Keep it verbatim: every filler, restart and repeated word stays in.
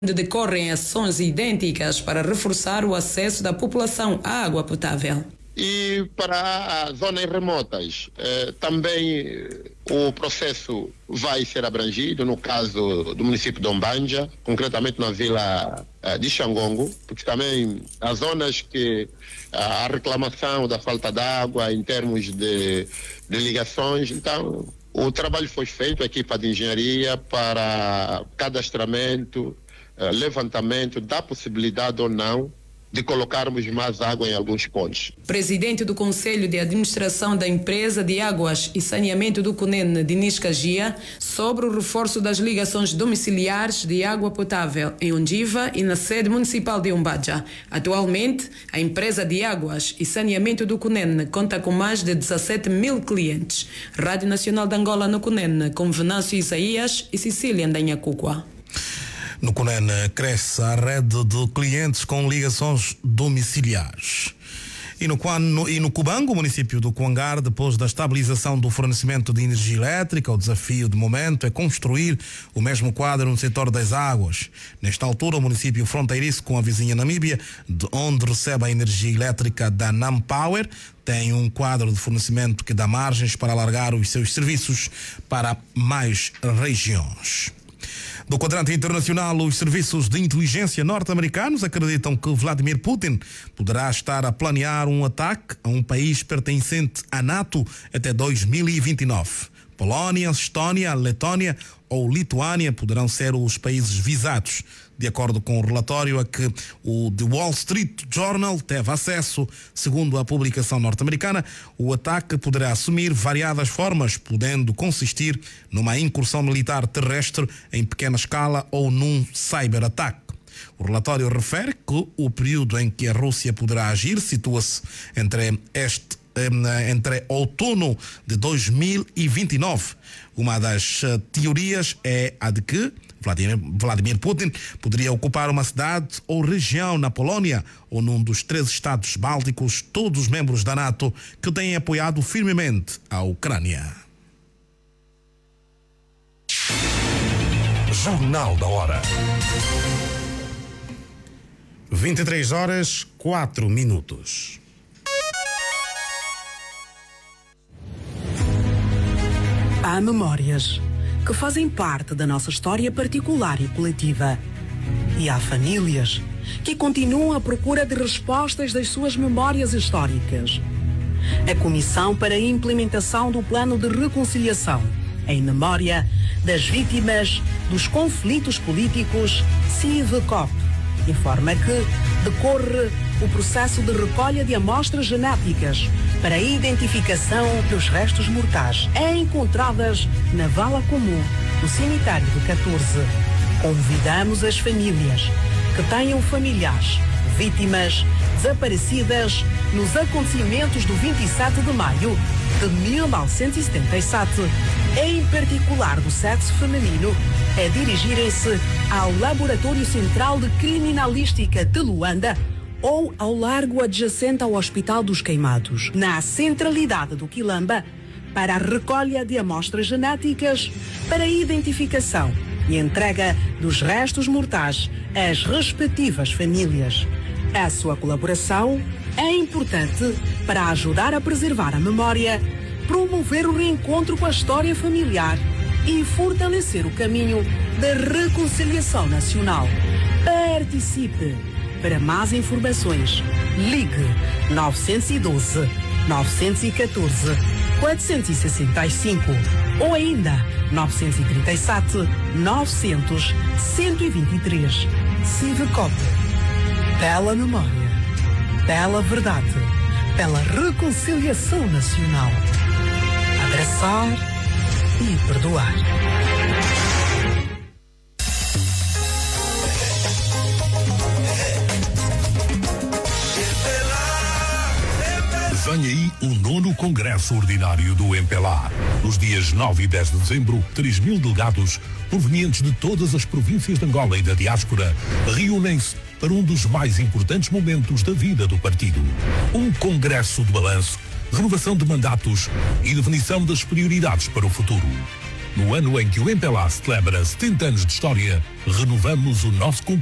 onde decorrem ações idênticas para reforçar o acesso da população à água potável. E para as zonas remotas, eh, também o processo vai ser abrangido, no caso do município de Ombanja, concretamente na vila eh, de Xangongo, porque também as zonas que a reclamação da falta de água em termos de, de ligações, então o trabalho foi feito, a equipa de engenharia, para cadastramento, eh, levantamento da possibilidade ou não de colocarmos mais água em alguns pontos. Presidente do Conselho de Administração da Empresa de Águas e Saneamento do Cunene, Dinis Cagia, sobre o reforço das ligações domiciliares de água potável em Ondiva e na sede municipal de Umbaja. Atualmente, a Empresa de Águas e Saneamento do Cunene conta com mais de dezassete mil clientes. Rádio Nacional de Angola no Cunene, com Venâncio Isaías e Cecília Ndanhacuqua. No Cunene cresce a rede de clientes com ligações domiciliares. E no, no, e no Cubango, município do Cuangar, depois da estabilização do fornecimento de energia elétrica, o desafio de momento é construir o mesmo quadro no setor das águas. Nesta altura, o município fronteiriço com a vizinha Namíbia, de onde recebe a energia elétrica da Nampower, tem um quadro de fornecimento que dá margens para alargar os seus serviços para mais regiões. Do quadrante internacional, os serviços de inteligência norte-americanos acreditam que Vladimir Putin poderá estar a planear um ataque a um país pertencente à NATO até dois mil e vinte e nove. Polónia, Estónia, Letónia ou Lituânia poderão ser os países visados. De acordo com o relatório a que o The Wall Street Journal teve acesso, segundo a publicação norte-americana, o ataque poderá assumir variadas formas, podendo consistir numa incursão militar terrestre em pequena escala ou num cyberataque. O relatório refere que o período em que a Rússia poderá agir situa-se entre este entre outono de dois mil e vinte e nove. Uma das teorias é a de que Vladimir, Vladimir Putin poderia ocupar uma cidade ou região na Polónia ou num dos três estados bálticos, todos membros da NATO, que têm apoiado firmemente a Ucrânia. Jornal da Hora. vinte e três horas, quatro minutos. Há memórias que fazem parte da nossa história particular e coletiva. E há famílias que continuam à procura de respostas das suas memórias históricas. A Comissão para a Implementação do Plano de Reconciliação em memória das vítimas dos conflitos políticos, CIVCOP, informa que decorre o processo de recolha de amostras genéticas para a identificação dos restos mortais encontradas na vala comum do cemitério do catorze. Convidamos as famílias que tenham familiares vítimas desaparecidas nos acontecimentos do vinte e sete de maio de mil novecentos e setenta e sete, em particular do sexo feminino, a dirigirem-se ao Laboratório Central de Criminalística de Luanda ou ao largo adjacente ao Hospital dos Queimados, na centralidade do Quilamba, para a recolha de amostras genéticas para a identificação e entrega dos restos mortais às respectivas famílias. A sua colaboração é importante para ajudar a preservar a memória, promover o reencontro com a história familiar e fortalecer o caminho da reconciliação nacional. Participe! Para mais informações, ligue nove um dois, nove um quatro, quatro seis cinco ou ainda nove três sete, nove zero zero, um dois três. CIVCOP. Pela memória, pela verdade, pela reconciliação nacional. Abraçar e perdoar. Vem aí o nono Congresso Ordinário do MPLA. Nos dias nove e dez de dezembro, três mil delegados provenientes de todas as províncias de Angola e da diáspora reúnem-se para um dos mais importantes momentos da vida do partido. Um congresso de balanço, renovação de mandatos e definição das prioridades para o futuro. No ano em que o Empelar celebra setenta anos de história, renovamos o nosso compromisso